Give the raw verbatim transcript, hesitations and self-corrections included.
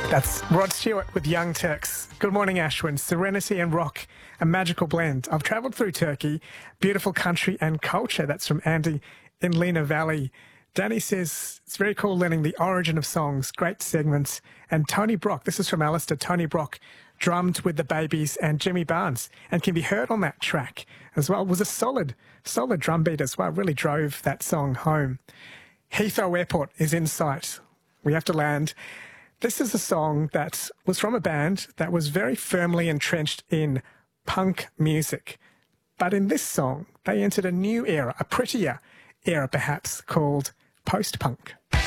That's Rod Stewart with Young Turks. Good morning, Ashwin. Serenity and rock, a magical blend. I've travelled through Turkey, beautiful country and culture. That's from Andy in Lena Valley. Danny says it's very cool learning the origin of songs, great segments. And Tony Brock, this is from Alistair, Tony Brock drummed with the Babies and Jimmy Barnes and can be heard on that track as well. It was a solid, solid drum beat as well, really drove that song home. Heathrow Airport is in sight. We have to land. This is a song that was from a band that was very firmly entrenched in punk music. But in this song, they entered a new era, a prettier era perhaps, called post-punk.